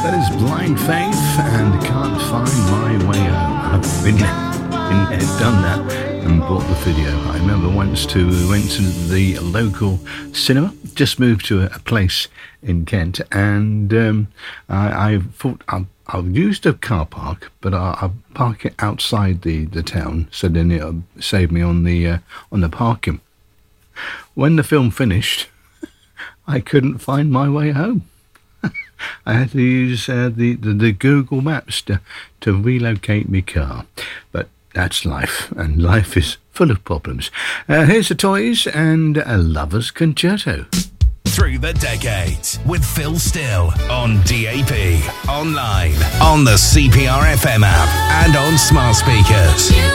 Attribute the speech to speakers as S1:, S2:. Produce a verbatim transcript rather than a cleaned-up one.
S1: That is Blind Faith and Can't Find My Way Home. I've been there, been there, done that, and bought the video. I remember once to we went to the local cinema, just moved to a, a place in Kent, and um, I, I thought I've, I've used a car park, but I, I'll park it outside the, the town, so then it'll save me on the uh, on the parking. When the film finished, I couldn't find my way home. I had to use uh, the, the, the Google Maps to, to relocate my car. But that's life, and life is full of problems. Uh, here's the Toys and a Lover's Concerto.
S2: Through the Decades with Phil Still on D A P, online, on the C P R F M app, and on smart speakers.